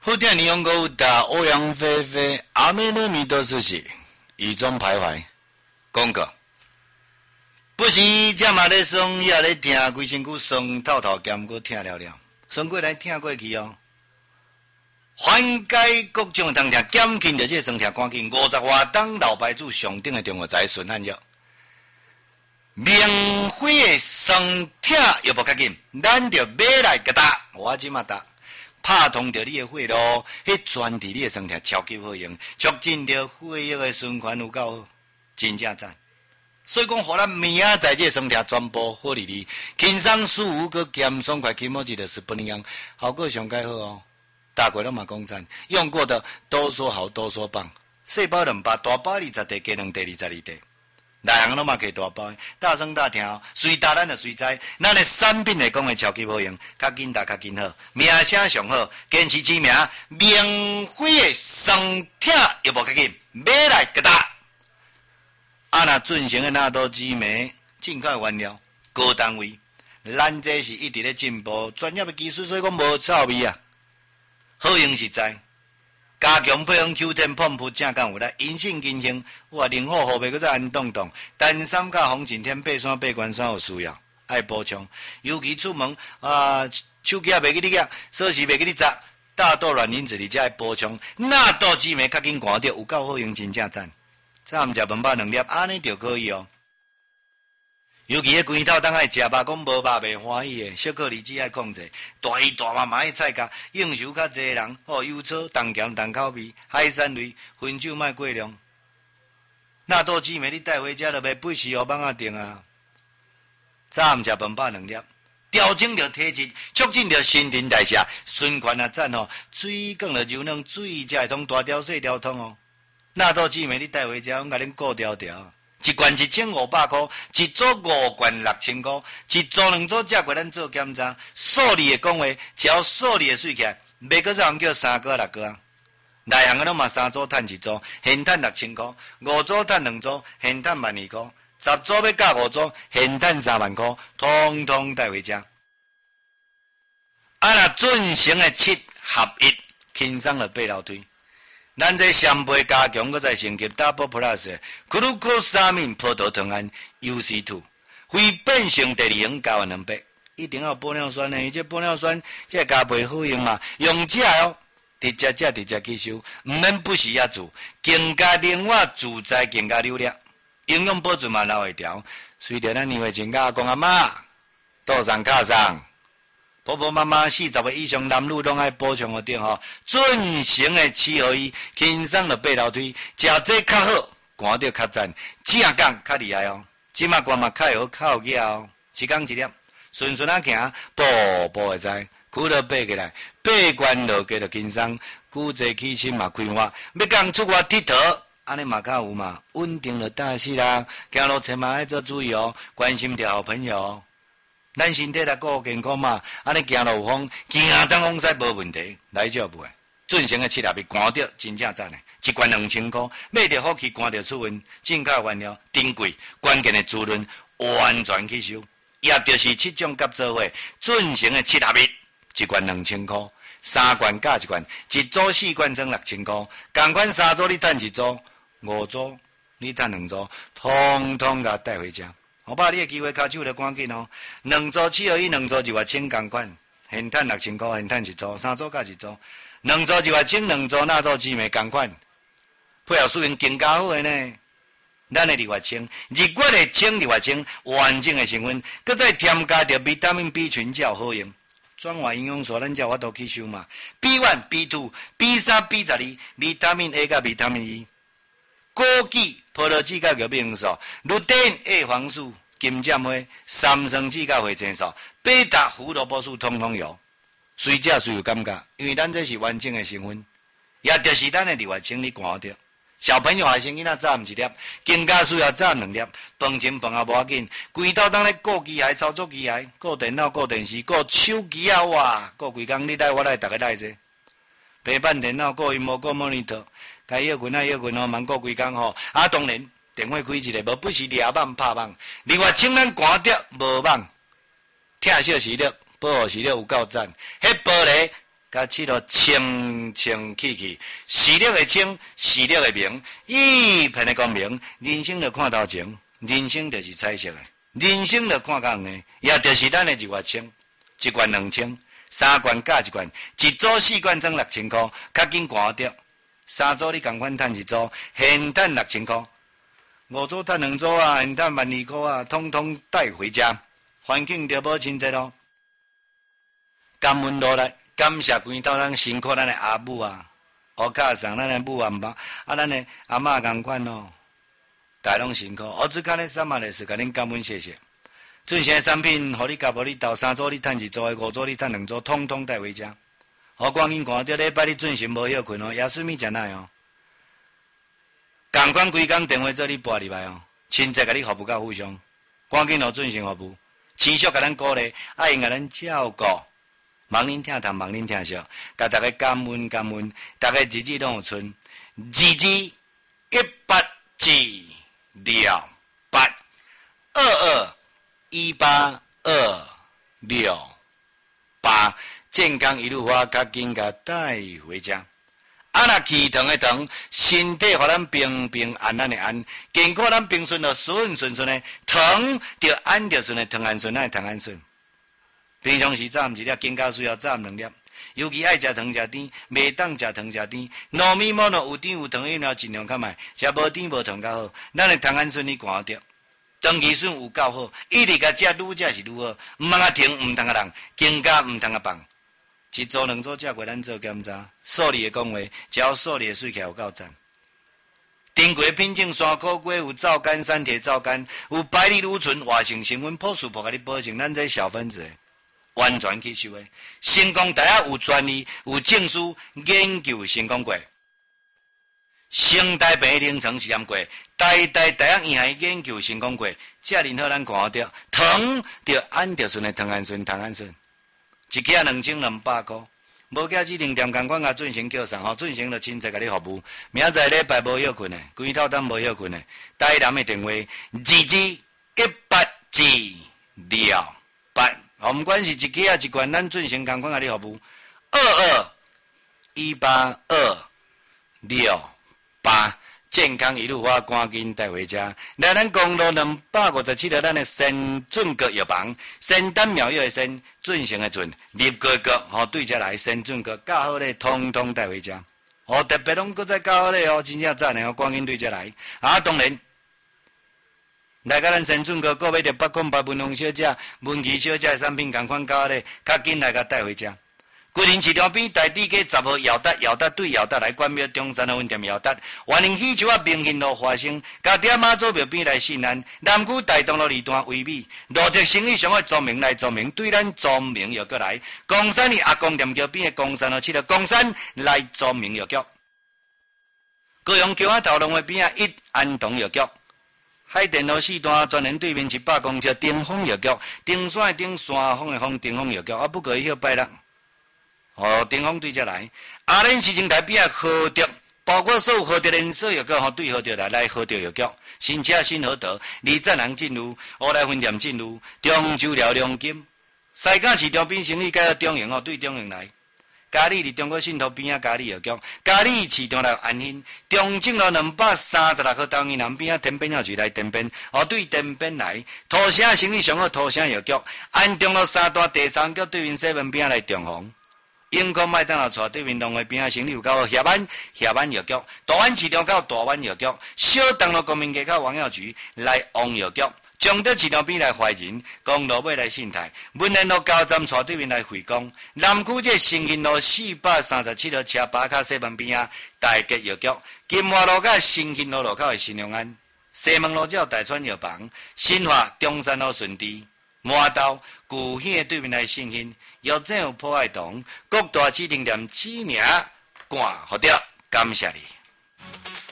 后天尼用购达欧阳菲菲阿弥陀弥多苏西雨中徘徊广告。不是这嘛咧爽，也咧听，规身躯酸透透，兼搁听了了，酸过来听过去哦。缓解各种疼痛，减轻着这酸痛，赶紧50瓦当老牌子上顶的中药材顺汗药。明辉的酸痛又无较紧，咱着买来个打，我即马打。拍通着你的血路，迄专治你的酸痛超级好用，促进着血液的循环有够好，真正赞。所以讲，互咱明仔载这酸痛全部好利利，轻松舒服，佮减爽快，起毛一就是不一样，效果上介好哦。大过拢嘛讲赞，用过的都说好，都说棒。细包2包，大包20袋，加2袋22袋。内行拢嘛摕大包，大声大听，随打咱就随知。咱的产品来讲的超级好用，较紧打较紧好，名声上好，坚持知名，明辉的酸痛又无较紧，买来个打。啊，那准成的纳多激酶进口原料，高单位，咱这是一直咧进步，专业的技术，所以讲无臭味啊，好用实在。加强配方 Q10 pomp 正讲有力，阴性阴性，哇，灵活后背搁再安动动，单三甲红景天、背酸、背关酸有需要，爱补充。尤其出门手机也袂记你夹，锁匙袂记你砸，大豆卵磷脂你才爱补充。纳豆激酶较紧看到，有够好用，真正赞。早暗食饭饱2粒，安尼就可以哦。尤其迄规头当爱食肉，讲无肉袂欢喜诶，小可离子爱控制，大鱼大肉嘛爱菜价，应酬较济人，油炒、重咸、重口味，海产类，薰酒莫过量。纳豆激酶你带回家就袂不时互放啊定啊。早暗食饭饱2粒，调整着体质，促进着新陈代谢，循环啊赞哦，水更着柔软，水才会通大条细条通哦。纳豆激酶你带回家，我甲恁顾条条。一罐1500块，一组5罐6000块，一组2组食过咱做检查，数理的讲话，只要数理的算起来，袂搁让人叫3个6个。内行的拢嘛3组赚1组，现赚6000块；5组赚2组，现赚12000块；10组要加5组，现赚3万块，通通带回家。啊，那准成的7合1，轻松的爬楼梯。咱这双倍加强，搁再升级 Double Plus 克鲁克沙敏葡萄糖胺 UC2， 非变性第2型加完2倍，一定要玻尿酸呢，伊这玻尿酸这加倍好用嘛，用这哦，直接吸收，唔免不时也做，更加灵活自在，更加流利，营养保存嘛留会条。随着咱年岁增加，讲阿妈，肚上卡上。婆婆妈妈40岁以上男女拢爱补充个点吼，准成的7合1，轻松的爬楼梯，食这较好，看到较赞，正讲较厉害哦。即马关嘛较会好，较有价哦。一工一粒，顺顺啊行，步步会知，骨头爬起来，爬关落加着轻松，骨质气心嘛开发，要讲出外佚佗，安尼嘛较有嘛，稳定了大事啦。行路车嘛爱做注意哦，关心着好朋友。咱身体来顾健康嘛，安尼行路有风，行当风使无问题，来就不会。准成的7合1，看到真正赞的，一罐2000块，买着好去看着出运，进口原料，珍贵，关键的滋润，完全吸收，也就是7种甲做伙，准成的7合1，一罐2000块，3罐加1罐，一组4罐装6000块，同款3组你赚1组，5组你赚2组，通通甲带回家。我把你的机会卡手就赶紧哦，2组7合1，2组1万千同款，现赚6000块，现赚1组，3组加1组，2组1万千，2组纳豆激酶同款，配合使用更加好的呢。咱的2万千，日月的清2万千，完整的成分，搁再添加着维他命 B 群，才有好用。转化营养素，咱才有法度吸收嘛。B1、B2、B3、B12，维他命 A 甲维他命 E。枸杞、葡萄籽甲玉米黄素、绿碘、叶黄素、金针花、三生籽甲花青素、贝塔胡萝卜素，通通有。随食随有感觉，因为咱这是完整的成分，也就是咱的2万千，你看到。小朋友还生囡仔早暗1粒，更加需要早2粒。饭前饭后无要紧，规头当咧顾机械、操作机械、顾电脑、顾电视、顾手机啊！哇，顾规工你来我来，大家来者。平板电脑、顾荧幕、顾 monitor。该摇滚哦，忙过规工吼。啊，当然电话开一个，无不是抓网拍网。另外，请咱关掉无网，听小时了，保护时了有够赞。迄玻璃甲七路清清气气，视力会清，视力会明，一片的光明。人生就看头前，人生就是彩色的，人生就看到的，也就是咱的日月清，一罐2000，三罐加一罐，一组4罐装6000块，较紧赶得。3组你共款赚1组，现赚6000块，5组赚2组啊，现赚12000块啊，统统带回家，环境就无亲切咯。感恩落来，感谢规斗咱辛苦咱的阿母啊，乌卡上咱的母阿妈，咱的阿嬷共款咯，大拢辛苦。我只看咧三万的是甲恁感恩谢谢。准成的产品，互你甲无你斗3组你赚1组的，5组你赚2组，统统带回家。我赶紧看到礼拜你准时无休困哦，夜睡眠真歹哦。共款规工电话做你拨入来哦，亲切甲你服务到互相，赶紧互准时服务，持续甲咱鼓励，爱用甲咱照顾。望恁听谈，望恁听笑，甲大家感恩感恩，大家日子拢有春，日子178，221826，健康一路花，较紧甲带回家。若气疼的疼，身体互咱平平安安的安，健康咱平顺就顺顺的，疼就安就顺的，疼安顺咱疼安顺。平常时早暗一粒，更加需要早暗2粒。尤其爱食糖食甜，袂当食糖食甜。糯米末有甜有糖饮料尽量较卖，食无甜无糖较好。咱的糖胺顺你看着，长期顺有够好，一直甲食愈食是愈好。毋通啊停，毋通啊人，更加毋通啊放。一组2组食过，咱做检查。数理的讲话，只要数理的水起来有够赞。丁过品种山苦果有皂苷、山铁皂苷，有百里芦醇、活性成分，朴素朴甲你保证，咱这小分子的。完全吸收的，成功大学有专利、有证书研究成功过，成大病临床试验过，大学院还研究成功过，这任何咱看到，糖就按着顺的糖胺顺，糖胺顺，一克2200块，无价指定店共款甲准成叫上吼，准成就亲切甲你服务。明仔礼拜无休困的，规透当无休困的，台南的电话2218268。毋管是一支啊一罐，咱准成共款甲你服务。221826，健康一路花，赶紧带回家。来咱公路257号，咱的先准阁药房，先丹妙药的先，准成的准，立个个吼对遮来，先准阁教好咧，通通带回家。哦，特别拢搁再教好咧哦，真正赞的哦，赶紧对遮来。当然。来甲咱先准阁，购买着8款文红小姐、文琪小姐的产品，共款教咧，较紧来甲带回家。桂林市场边台地街10号姚达对姚达来关庙中山的分店姚达，万宁喜酒啊明兴路花生，加点妈祖庙边来信安，南区大东路2段威美，路德生意上的著名来著名，对咱著名又过来。公山的阿公店桥边的公山路7号公山来著名药局，高雄桥仔头龙的边啊一安同药局。海淀路4段专门对面100公尺顶峰药局，顶山顶山峰的峰顶峰药局，啊不过伊迄拜六，顶峰对遮来。阿莲市政台边啊和德，包括所有和德连锁药局，对和德来和德药局。新车新和德，李赞人进入，乌来分店进入，中州寮良金，西港市场边生意改中营对中营来。嘉义伫中国信托边啊，嘉义药局；嘉义市场来安兴，中正路236号东银南边啊，天边校区来天边，对天边来。土城生意上好，土城药局；安中路3段第3局对面7边来中红。永康麦当劳厝对面龙华边啊，生意有够好。下湾药局；大湾市场到大湾药局；小东路公民街到王耀局来王药局。中德市场边来怀仁，公路尾来信泰，文联路高站厝对面来惠光，南区这新兴路437号车把卡西门边啊，大吉药局，金华路甲新兴路路口的新隆安，西门路只有大川药房，新华中山路顺治，麻豆古兴对面来新兴，药店有破爱堂，各大指定店指名挂好掉，感谢你。